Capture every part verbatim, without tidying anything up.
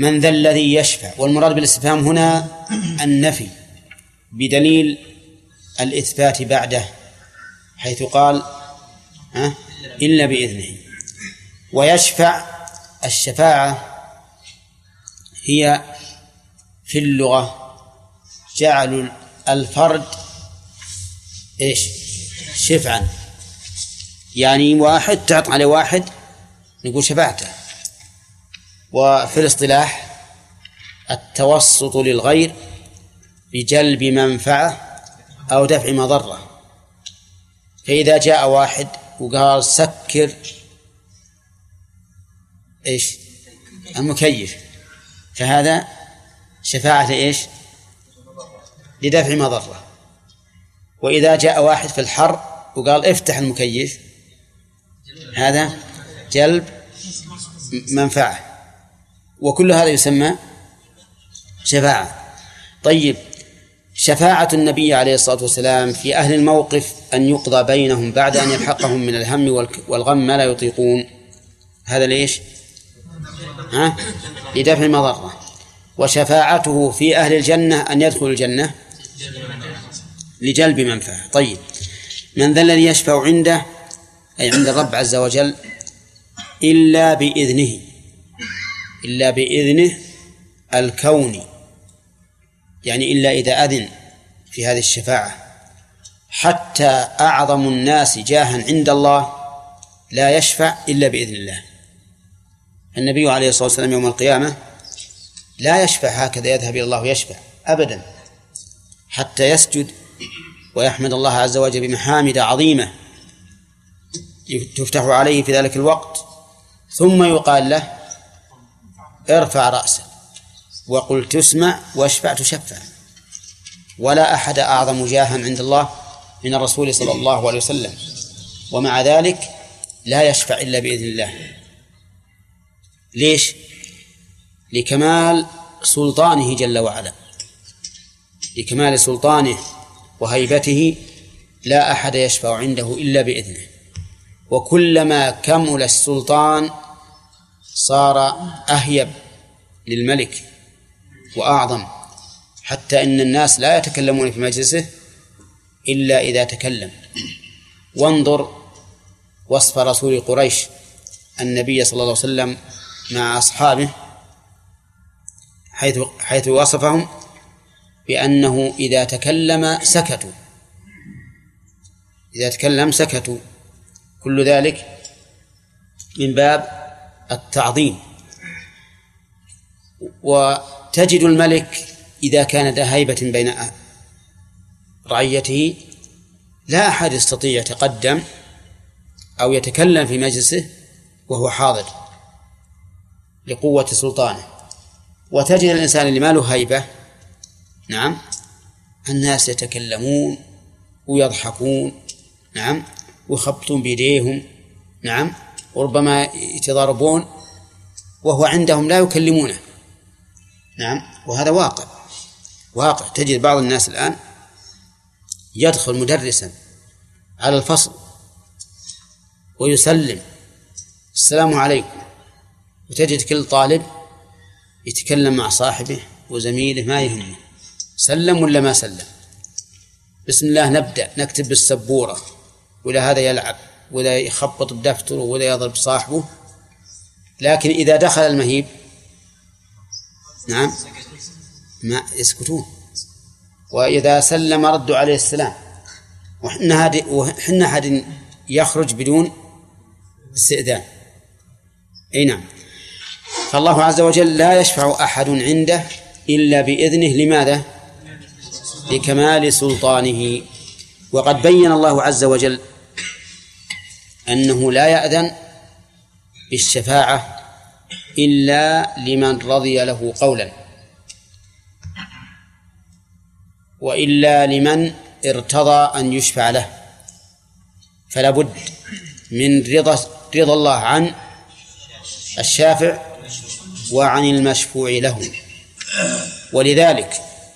من ذا الذي يشفع، والمراد بالاستفهام هنا النفي بدليل الإثبات بعده، حيث قال ها إلا بإذنه. ويشفع، الشفاعة هي في اللغة جعل الفرد إيش شفعا، يعني واحد تعط على واحد نقول شفاعته. وفي الاصطلاح التوسط للغير بجلب منفعة أو دفع مضرة. فإذا جاء واحد وقال سكر إيش المكيف، فهذا شفاعة إيش لدفع مضرة. وإذا جاء واحد في الحر وقال افتح المكيف، هذا جلب منفعة، وكل هذا يسمى شفاعة. طيب، شفاعة النبي عليه الصلاة والسلام في أهل الموقف أن يقضى بينهم بعد أن يلحقهم من الهم والغم ما لا يطيقون، هذا ليش؟ ها؟ لدفع المضرة. وشفاعته في أهل الجنة أن يدخل الجنة لجلب منفعة. طيب، من ذا الذي يشفع عنده أي عند الرب عز وجل إلا بإذنه، إلا بإذنه الكوني، يعني إلا إذا أذن في هذه الشفاعة. حتى أعظم الناس جاها عند الله لا يشفع إلا بإذن الله. النبي عليه الصلاة والسلام يوم القيامة لا يشفع هكذا يذهب إلى الله ويشفع أبدا، حتى يسجد ويحمد الله عز وجل بمحامد عظيمة تفتح عليه في ذلك الوقت، ثم يقال له ارفع رأسك وقل تسمع واشفع تشفع. ولا أحد أعظم جاها عند الله من الرسول صلى الله عليه وسلم، ومع ذلك لا يشفع إلا بإذن الله. ليش؟ لكمال سلطانه جل وعلا، لكمال سلطانه وهيبته لا أحد يشفع عنده إلا بإذنه. وكلما كمل السلطان صار أهيب للملك وأعظم، حتى إن الناس لا يتكلمون في مجلسه إلا إذا تكلم. وانظر وصف رسول قريش النبي صلى الله عليه وسلم مع أصحابه، حيث, حيث وصفهم بأنه إذا تكلم سكتوا، إذا تكلم سكتوا، كل ذلك من باب التعظيم. وتجد الملك إذا كان ذا هيبة بين رعيته لا أحد يستطيع يتقدم أو يتكلم في مجلسه وهو حاضر لقوة سلطانه. وتجد الإنسان اللي ما له هيبة، نعم، الناس يتكلمون ويضحكون، نعم، ويخبطون بيديهم، نعم، وربما يتضاربون وهو عندهم لا يكلمونه، نعم. وهذا واقع واقع. تجد بعض الناس الآن يدخل مدرسا على الفصل ويسلم السلام عليكم، وتجد كل طالب يتكلم مع صاحبه وزميله ما يهمه سلم ولا ما سلم، بسم الله نبدأ، نكتب بالسبورة، ولا هذا يلعب ولا يخبط بدفتره ولا يضرب صاحبه. لكن إذا دخل المهيب، نعم، ما يسكتون، وإذا سلم ردوا عليه السلام. وحنا هذه وحنا حد يخرج بدون استئذان. أي نعم. فالله عز وجل لا يشفع أحد عنده إلا بإذنه. لماذا؟ لكمال سلطانه. وقد بين الله عز وجل أنه لا يأذن بالشفاعة إلا لمن رضي له قولا، وإلا لمن ارتضى أن يشفع له، فلا بد من رضا رضا الله عن الشافع وعن المشفوع له. ولذلك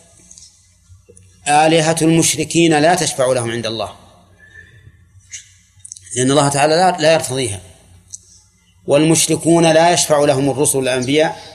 آلهة المشركين لا تشفع لهم عند الله، لأن الله تعالى لا يرتضيها. والمشركون لا يشفع لهم الرسل والأنبياء